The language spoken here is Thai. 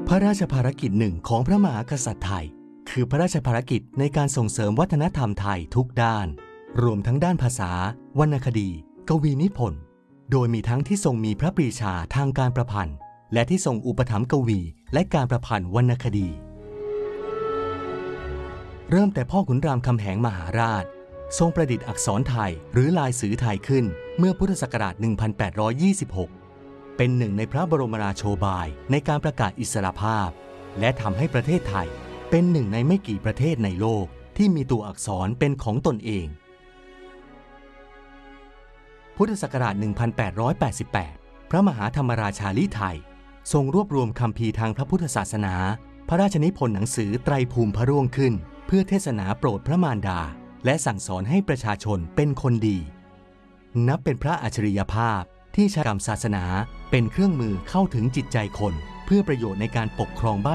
พระราชภารกิจหนึ่งของพระมหากษัตริย์ไทยคือพระราชภารกิจในการส่งเสริมวัฒนธรรมไทยทุกด้านรวมทั้งด้านภาษาวรรณคดีกวีนิพนธ์โดยมีทั้งที่ทรงมีพระปรีชาทางการประพันธ์และที่ทรงอุปถัมภ์กวีและการประพันธ์วรรณคดีเริ่มแต่พ่อขุนรามคำแหงมหาราชทรงประดิษฐ์อักษรไทยหรือลายสื่อไทยขึ้นเมื่อพุทธศักราช 1826 เป็นหนึ่งในพระบรมราโชบายในการประกาศอิสรภาพและทำให้ประเทศไทยเป็นหนึ่งในไม่กี่ประเทศในโลกที่มีตัวอักษรเป็นของตนเองพุทธศักราช 1888 พระมหาธรรมราชาลิไทยทรงรวบรวมคัมภีร์ทางพระพุทธศาสนาพระราชนิพนธ์หนังสือไตรภูมิพระร่วงขึ้นเพื่อเทศนาโปรดพระมารดาและสั่งสอนให้ประชาชนเป็นคนดีนับเป็นพระอัจฉริยภาพที่ใช้กรรมศาสนาเป็นเครื่องมือเข้าถึงจิตใจคนเพื่อประโยชน์ในการปกครองบ้าน